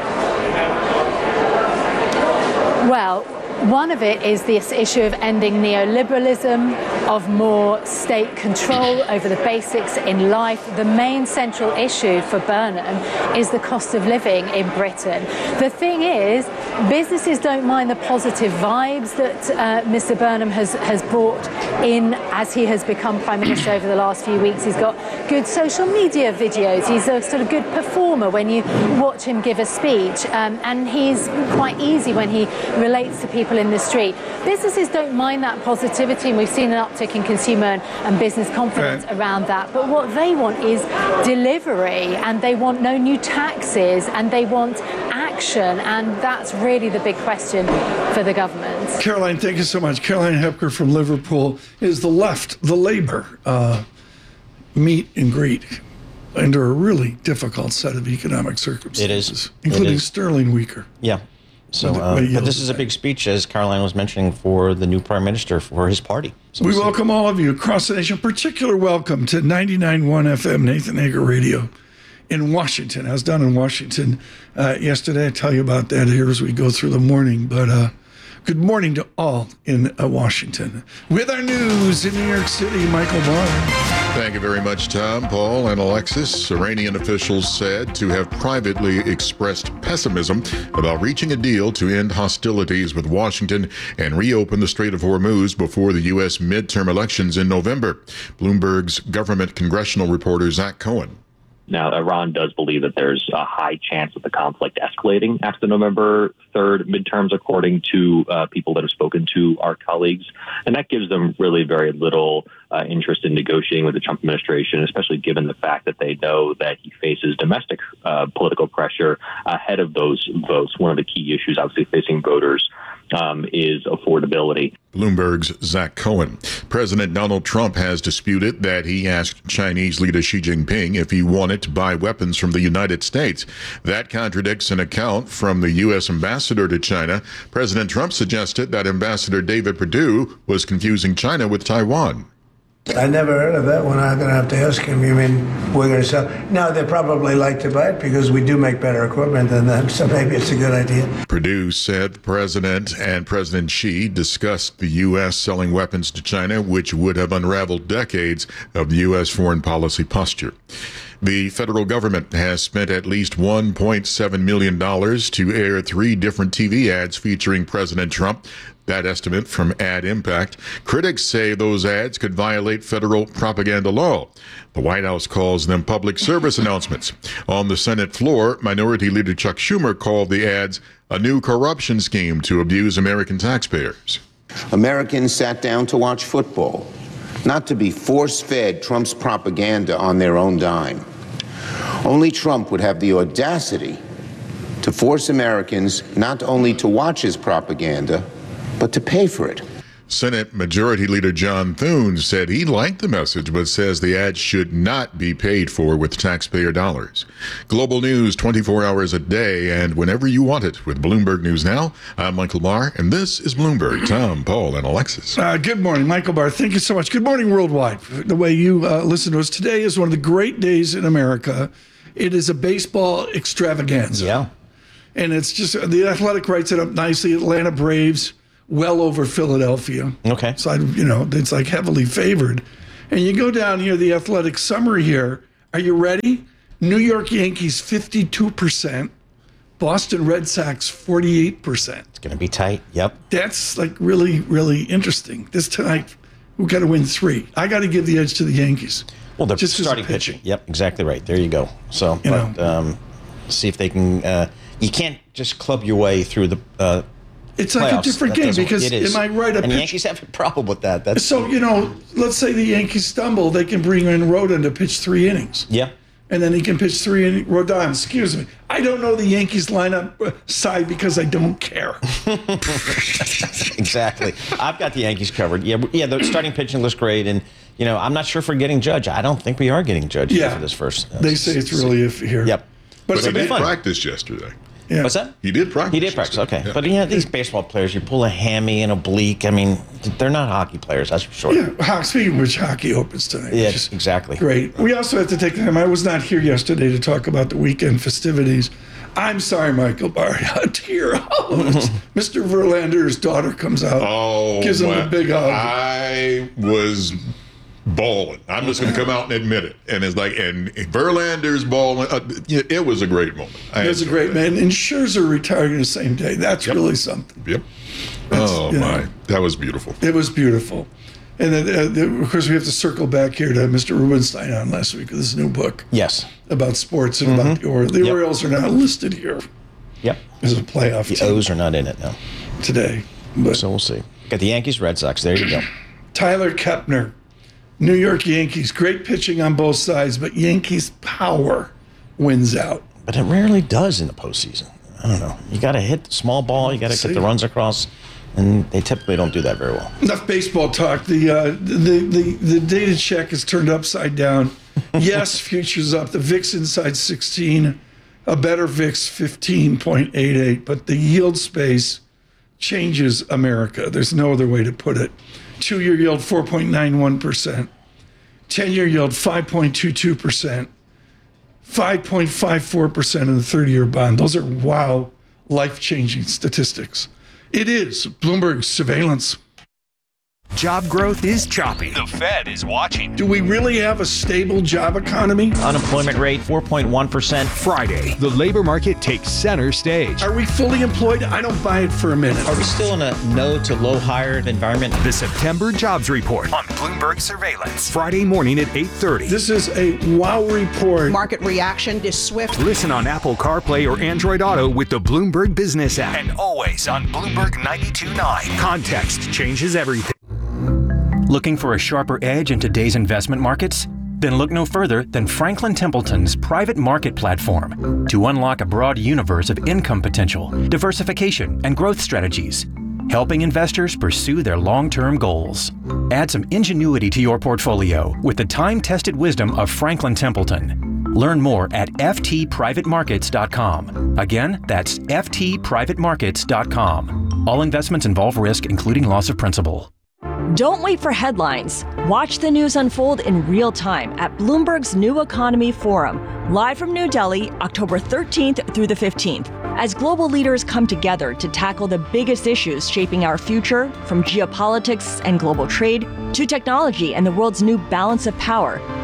Well, one of it is this issue of ending neoliberalism, of more state control over the basics in life. The main central issue for Burnham is the cost of living in Britain. The thing is, businesses don't mind the positive vibes that Mr. Burnham has brought in as he has become Prime Minister over the last few weeks. He's got good social media videos. He's a sort of good performer when you watch him give a speech. And he's quite easy when he relates to people in the street. Businesses don't mind that positivity, and we've seen an uptick in consumer and business confidence around that. But what they want is delivery, and they want no new taxes, and they want action, and that's really the big question for the government. Caroline, thank you so much. Caroline Hepker from Liverpool. Is the left, the Labour, meet and greet under a really difficult set of economic circumstances. It is. Including sterling weaker. Yeah. So, but this is a big speech, as Caroline was mentioning, for the new Prime Minister for his party. So we welcome all of you across the nation. Particular welcome to 99.1 FM Nathan Hager Radio in Washington. I was down in Washington yesterday. I'll tell you about that here as we go through the morning. But good morning to all in Washington. With our news in New York City, Michael Barr. Thank you very much, Tom, Paul, and Alexis. Iranian officials said to have privately expressed pessimism about reaching a deal to end hostilities with Washington and reopen the Strait of Hormuz before the U.S. midterm elections in November. Bloomberg's government congressional reporter Zach Cohen. Now, Iran does believe that there's a high chance of the conflict escalating after the November 3rd midterms, according to people that have spoken to our colleagues. And that gives them really very little interest in negotiating with the Trump administration, especially given the fact that they know that he faces domestic political pressure ahead of those votes. One of the key issues, obviously, facing voters is affordability. Bloomberg's Zach Cohen. President Donald Trump has disputed that he asked Chinese leader Xi Jinping if he wanted to buy weapons from the United States. That contradicts an account from the U.S. ambassador to China. President Trump suggested that Ambassador David Perdue was confusing China with Taiwan. I never heard of that one. I'm going to have to ask him. You mean we're going to sell? No, they probably like to buy it because we do make better equipment than them, so maybe it's a good idea. Perdue said the president and President Xi discussed the U.S. selling weapons to China, which would have unraveled decades of the U.S. foreign policy posture. The federal government has spent at least $1.7 million to air 3 different TV ads featuring President Trump. That estimate from Ad Impact. Critics say those ads could violate federal propaganda law. The White House calls them public service announcements. On the Senate floor, Minority Leader Chuck Schumer called the ads a new corruption scheme to abuse American taxpayers. Americans sat down to watch football, not to be force-fed Trump's propaganda on their own dime. Only Trump would have the audacity to force Americans not only to watch his propaganda, but to pay for it. Senate Majority Leader John Thune said he liked the message, but says the ads should not be paid for with taxpayer dollars. Global news 24 hours a day and whenever you want it with Bloomberg News Now. I'm Michael Barr, and this is Bloomberg. Tom, Paul, and Alexis. Good morning, Michael Barr. Thank you so much. Good morning, worldwide. The way you listen to us today is one of the great days in America. It is a baseball extravaganza. Yeah. And it's just, the Athletic writes it up nicely. Atlanta Braves well over Philadelphia. Okay. So, it's like heavily favored. And you go down here, the Athletic summary here. Are you ready? New York Yankees, 52%. Boston Red Sox, 48%. It's going to be tight. Yep. That's like really, really interesting. This tonight, we've got to win 3. I got to give the edge to the Yankees. Well, they're just starting pitching. Yep, exactly right. There you go. So, see if they can. You can't just club your way through the. It's like a different game because, am I right? And the Yankees have a problem with that. So, let's say the Yankees stumble, they can bring in Rodon to pitch 3 innings. Yeah. And then he can pitch 3 innings. Rodon, excuse me. I don't know the Yankees lineup side because I don't care. Exactly. I've got the Yankees covered. Yeah, the starting pitching looks great. And, I'm not sure if we're getting Judge. I don't think we are getting Judge for this first. They say it's really iffy here. Yep. But he did practice yesterday. Yeah. What's that? He did practice. He did practice, okay. Yeah. But these baseball players, you pull a hammy and oblique. I mean, they're not hockey players, that's for sure. Yeah, speaking of which, hockey opens tonight. Yeah, exactly. Great. We also have to take time. I was not here yesterday to talk about the weekend festivities. I'm sorry, Michael Barr. Dear Mr. Verlander's daughter comes out, gives him a big hug. I was balling. I'm just going to come out and admit it. And it's like, and Verlander's balling. It was a great moment. It was a great man. And Scherzer retired the same day. That's really something. Yep. My. That was beautiful. It was beautiful. And then, of course, we have to circle back here to Mr. Rubenstein on last week with his new book. Yes. About sports and about the Orioles. The Orioles are not listed here. Yep. As a playoff team. The O's are not in it now. Today. So we'll see. Got the Yankees, Red Sox. There you go. Tyler Kepner. New York Yankees, great pitching on both sides, but Yankees power wins out. But it rarely does in the postseason. I don't know. You got to hit the small ball. You got to get the runs across, and they typically don't do that very well. Enough baseball talk. The data check is turned upside down. Yes, futures up. The VIX inside 16, a better VIX 15.88, but the yield space changes America. There's no other way to put it. 2-year yield 4.91%, 10-year yield 5.22%, 5.54% in the 30-year bond. Those are life-changing statistics. It is Bloomberg surveillance. Job growth is choppy. The Fed is watching. Do we really have a stable job economy? Unemployment rate 4.1%. Friday, the labor market takes center stage. Are we fully employed? I don't buy it for a minute. Are we still in a no to low hired environment? The September Jobs Report on Bloomberg Surveillance. Friday morning at 8:30. This is a wow report. Market reaction is swift. Listen on Apple CarPlay or Android Auto with the Bloomberg Business app. And always on Bloomberg 92.9. Context changes everything. Looking for a sharper edge in today's investment markets? Then look no further than Franklin Templeton's private market platform to unlock a broad universe of income potential, diversification, and growth strategies, helping investors pursue their long-term goals. Add some ingenuity to your portfolio with the time-tested wisdom of Franklin Templeton. Learn more at ftprivatemarkets.com. Again, that's ftprivatemarkets.com. All investments involve risk, including loss of principal. Don't wait for headlines. Watch the news unfold in real time at Bloomberg's New Economy Forum, live from New Delhi, October 13th through the 15th, as global leaders come together to tackle the biggest issues shaping our future, from geopolitics and global trade to technology and the world's new balance of power.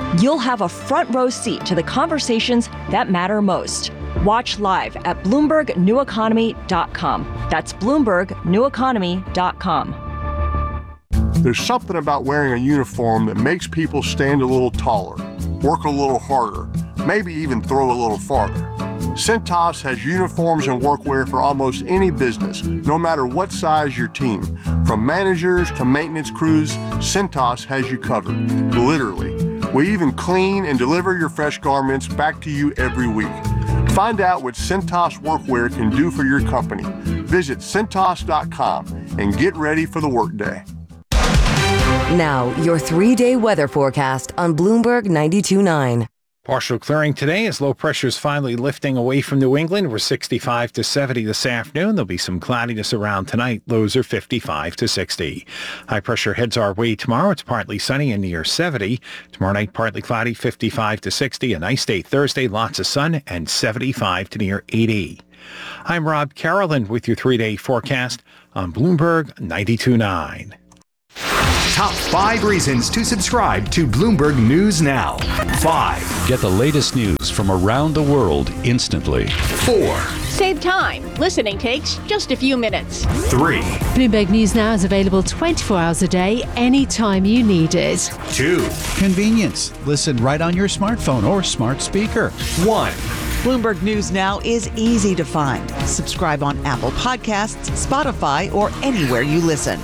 you'll have a front row seat to the conversations that matter most. Watch live at BloombergNewEconomy.com. That's BloombergNewEconomy.com. There's something about wearing a uniform that makes people stand a little taller, work a little harder, maybe even throw a little farther. Cintas has uniforms and workwear for almost any business, no matter what size your team. From managers to maintenance crews, Cintas has you covered, literally. We even clean and deliver your fresh garments back to you every week. Find out what Cintas workwear can do for your company. Visit Cintas.com and get ready for the workday. Now, your 3-day weather forecast on Bloomberg 92.9. Partial clearing today as low pressure is finally lifting away from New England. We're 65 to 70 this afternoon. There'll be some cloudiness around tonight. Lows are 55 to 60. High pressure heads our way tomorrow. It's partly sunny and near 70. Tomorrow night, partly cloudy, 55 to 60. A nice day Thursday, lots of sun and 75 to near 80. I'm Rob Carolyn with your 3-day forecast on Bloomberg 92.9. Top 5 reasons to subscribe to Bloomberg News Now. 5. Get the latest news from around the world instantly. 4. Save time. Listening takes just a few minutes. 3. Bloomberg News Now is available 24 hours a day, anytime you need it. 2. Convenience. Listen right on your smartphone or smart speaker. 1. Bloomberg News Now is easy to find. Subscribe on Apple Podcasts, Spotify, or anywhere you listen.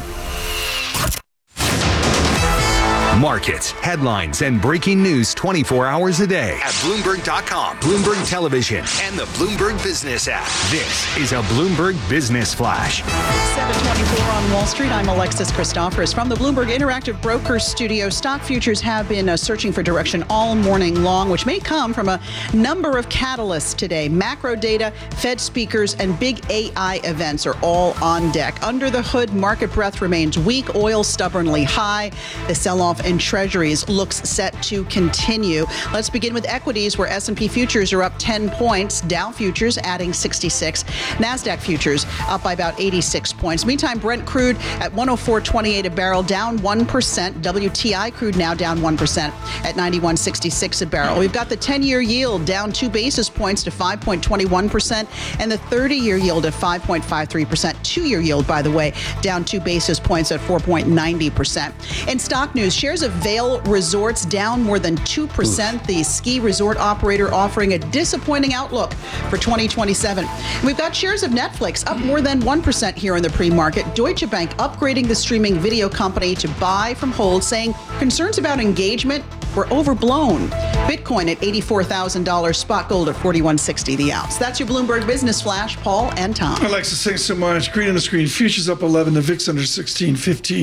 Markets, headlines, and breaking news 24 hours a day at Bloomberg.com, Bloomberg Television, and the Bloomberg Business app. This is a Bloomberg Business Flash. 7:24 on Wall Street. I'm Alexis Christoforous from the Bloomberg Interactive Brokers studio. Stock futures have been searching for direction all morning long, which may come from a number of catalysts today. Macro data, Fed speakers, and big AI events are all on deck. Under the hood, market breadth remains weak. Oil stubbornly high. The sell-off in treasuries looks set to continue. Let's begin with equities, where S&P futures are up 10 points. Dow futures adding 66. NASDAQ futures up by about 86 points. Meantime, Brent crude at $104.28 a barrel, down 1%. WTI crude now down 1% at $91.66 a barrel. We've got the 10-year yield down 2 basis points to 5.21%, and the 30-year yield at 5.53%. 2-year yield, by the way, down 2 basis points at 4.90%. In stock news, shares of Vail Resorts down more than 2%. The ski resort operator offering a disappointing outlook for 2027. We've got shares of Netflix up more than 1% here in the pre-market. Deutsche Bank upgrading the streaming video company to buy from hold, saying concerns about engagement were overblown. Bitcoin at $84,000, spot gold at $41.60 the ounce. That's your Bloomberg Business Flash. Paul and Tom. Alexis, thanks so much. Green on the screen. Futures up 11. The VIX under 16,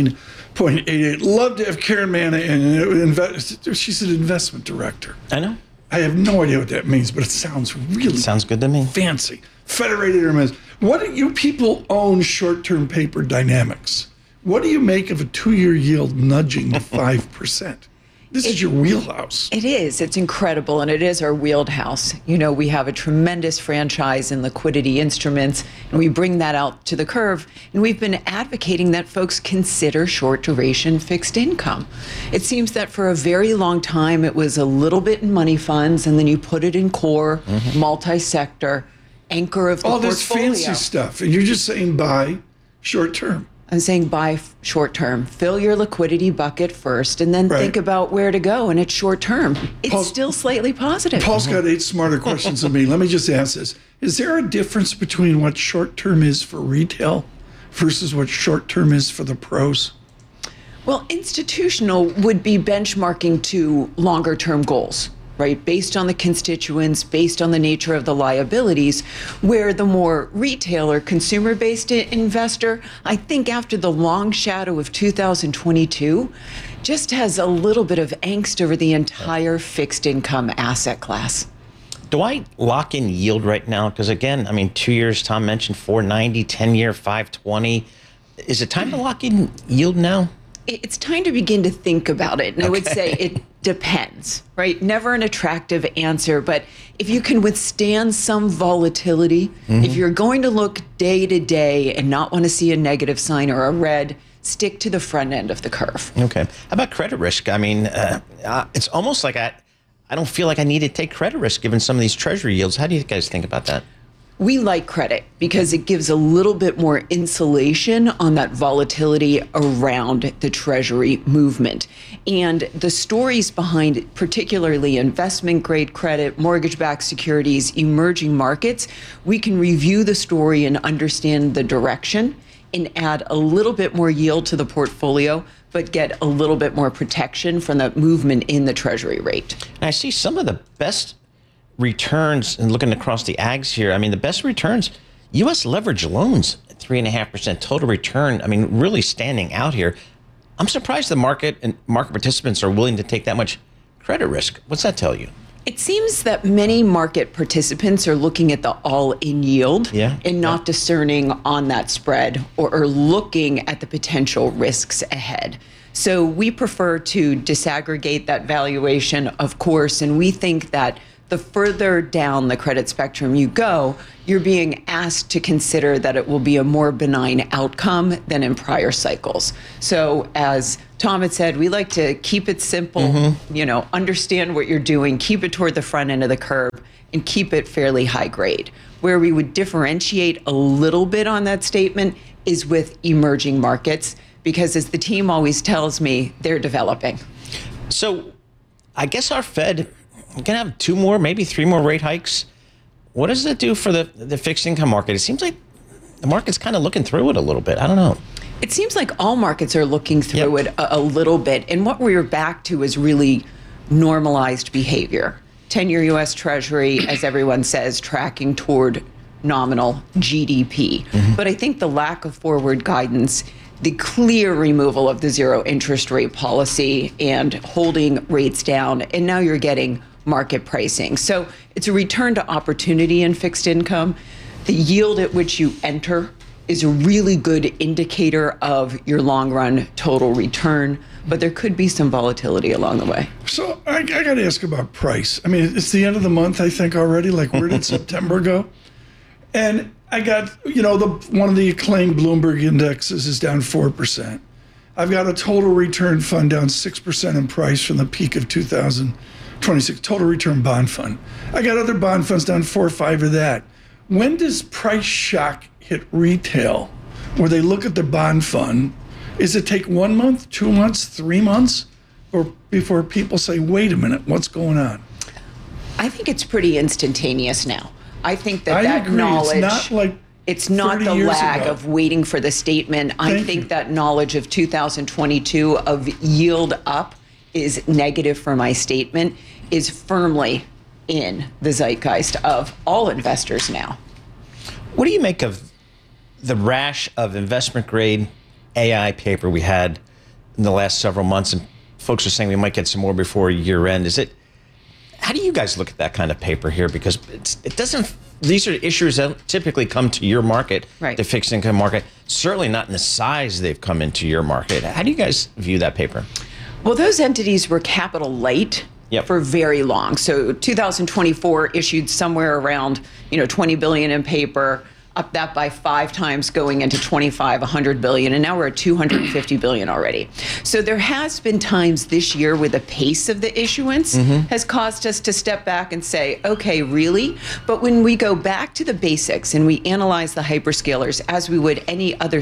15.88. Love to have Karen Manna in. She's an investment director. I know. I have no idea what that means, but it sounds really sounds good to me. Fancy. Federated Hermes. What do you people own short-term paper dynamics? What do you make of a 2-year yield nudging to 5%? This is your wheelhouse. It is. It's incredible, and it is our wheelhouse. You know, we have a tremendous franchise in liquidity instruments, and we bring that out to the curve, and we've been advocating that folks consider short-duration fixed income. It seems that for a very long time, it was a little bit in money funds, and then you put it in core, multi-sector, anchor of the all portfolio. this fancy stuff, and you're just saying buy short-term. I'm saying buy short term. Fill your liquidity bucket first, and then think about where to go. And it's short term. It's still slightly positive. Paul's got 8 smarter questions than me. Let me just ask this. Is there a difference between what short term is for retail versus what short term is for the pros? Well, institutional would be benchmarking to longer term goals, right? Based on the constituents, based on the nature of the liabilities, where the more retail or consumer-based investor, I think after the long shadow of 2022, just has a little bit of angst over the entire fixed income asset class. Do I lock in yield right now? Because again, I mean, 2 years, Tom mentioned 490, 10-year, 520. Is it time to lock in yield now? It's time to begin to think about it. And I would say it depends, right? Never an attractive answer, but if you can withstand some volatility, if you're going to look day to day and not want to see a negative sign or a red, stick to the front end of the curve. Okay. How about credit risk? I mean, it's almost like I don't feel like I need to take credit risk given some of these treasury yields. How do you guys think about that? We like credit because it gives a little bit more insulation on that volatility around the Treasury movement. And the stories behind particularly investment grade credit, mortgage-backed securities, emerging markets, we can review the story and understand the direction and add a little bit more yield to the portfolio, but get a little bit more protection from the movement in the Treasury rate. And I see some of the best returns, and looking across the ags here, I mean, the best returns, U.S. leverage loans, 3.5% total return. I mean, really standing out here. I'm surprised the market and market participants are willing to take that much credit risk. What's that tell you? It seems that many market participants are looking at the all-in yield and not discerning on that spread or looking at the potential risks ahead. So we prefer to disaggregate that valuation, of course, and we think that the further down the credit spectrum you go, you're being asked to consider that it will be a more benign outcome than in prior cycles. So as Tom had said, we like to keep it simple, understand what you're doing, keep it toward the front end of the curve, and keep it fairly high grade. Where we would differentiate a little bit on that statement is with emerging markets, because as the team always tells me, they're developing. So I guess our Fed, we're going to have 2 more, maybe 3 more rate hikes. What does it do for the fixed income market? It seems like the market's kind of looking through it a little bit. I don't know. It seems like all markets are looking through it a little bit. And what we're back to is really normalized behavior. 10-year U.S. Treasury, as everyone says, tracking toward nominal GDP. But I think the lack of forward guidance, the clear removal of the zero interest rate policy and holding rates down, and now you're getting market pricing. So it's a return to opportunity in fixed income. The yield at which you enter is a really good indicator of your long run total return, but there could be some volatility along the way. So I got to ask about price. I mean, it's the end of the month, I think, already. Like, where did September go? And I got, one of the acclaimed Bloomberg indexes is down 4%. I've got a total return fund down 6% in price from the peak of 2026, total return bond fund. I got other bond funds down 4 or 5 of that. When does price shock hit retail, where they look at the bond fund? Is it take 1 month, 2 months, 3 months, or before people say, wait a minute, what's going on? I think it's pretty instantaneous now. I think that knowledge, it's not the lag of waiting for the statement. I think that knowledge of 2022 of yield up is negative for my statement is firmly in the zeitgeist of all investors now. What do you make of the rash of investment grade AI paper we had in the last several months? And folks are saying we might get some more before year end. How do you guys look at that kind of paper here? Because it doesn't, these are issues that typically come to your market, the fixed income market, certainly not in the size they've come into your market. How do you guys view that paper? Well, those entities were capital light for very long. So 2024 issued somewhere around, $20 billion in paper, up that by 5 times going into 25, 100 billion, and now we're at 250 billion already. So there has been times this year where the pace of the issuance has caused us to step back and say, okay, really? But when we go back to the basics and we analyze the hyperscalers as we would any other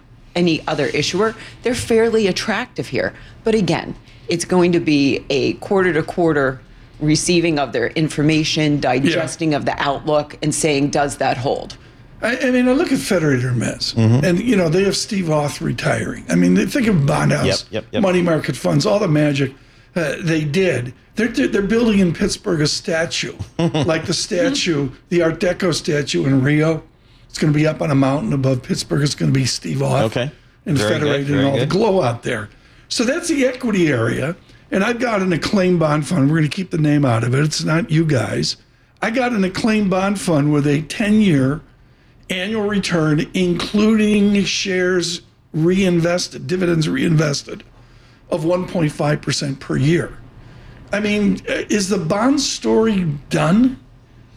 issuer, they're fairly attractive here. But again, it's going to be a quarter to quarter receiving of their information, digesting of the outlook, and saying, does that hold? I mean, I look at Federated Hermes, and, they have Steve Roth retiring. I mean, they think of bond house, money market funds, all the magic they did. They're building in Pittsburgh a statue, like the statue, the Art Deco statue in Rio. It's going to be up on a mountain above Pittsburgh. It's going to be Steve Roth and Federated and all the glow out there. So that's the equity area. And I've got an acclaimed bond fund. We're going to keep the name out of it. It's not you guys. I got an acclaimed bond fund with a 10-year annual return, including shares reinvested, dividends reinvested, of 1.5% per year. I mean, is the bond story done?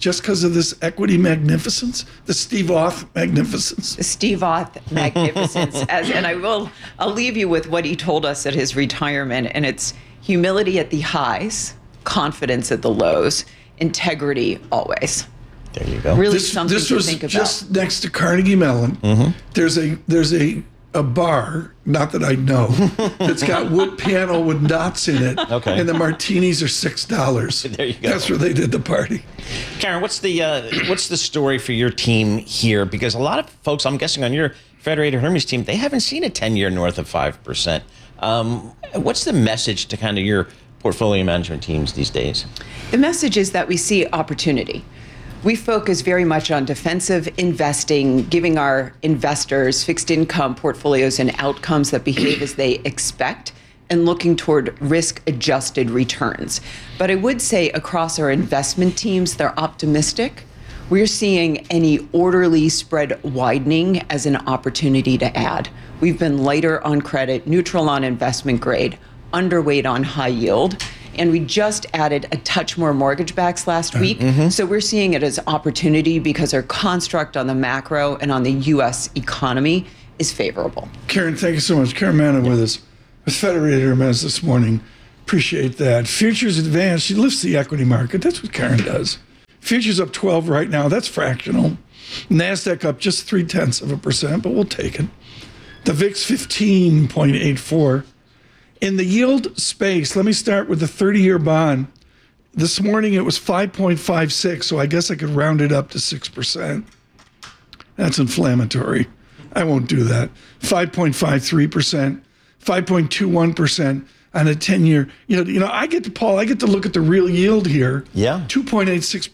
just because of this equity magnificence, the Steve Auth magnificence. The Steve Auth magnificence. And I'll leave you with what he told us at his retirement, and it's humility at the highs, confidence at the lows, integrity always. There you go. Really something this to was think about. Just next to Carnegie Mellon. There's a bar, not that I know, that's got wood piano with knots in it. Okay. And the martinis are $6. There you go. That's where they did the party. Karen, what's the story for your team here? Because a lot of folks, I'm guessing on your Federated Hermes team, they haven't seen a 10-year north of 5%. What's the message to kind of your portfolio management teams these days? The message is that we see opportunity. We focus very much on defensive investing, giving our investors fixed income portfolios and outcomes that behave as they expect, and looking toward risk-adjusted returns. But I would say across our investment teams, they're optimistic. We're seeing any orderly spread widening as an opportunity to add. We've been lighter on credit, neutral on investment grade, underweight on high yield. And we just added a touch more mortgage backs last week. So we're seeing it as opportunity because our construct on the macro and on the U.S. economy is favorable. Karen, thank you so much. Karen Manna with us with Federated Hermes this morning. Appreciate that. Futures advance. She lifts the equity market. That's what Karen does. Futures up 12 right now. That's fractional. NASDAQ up just 0.3%, but we'll take it. The VIX 15.84. In the yield space, let me start with the 30-year bond. This morning it was 5.56, so I guess I could round it up to 6%. That's inflammatory. I won't do that. 5.53%, 5.21% on a 10-year. I get to look at the real yield here. Yeah. 2.86%.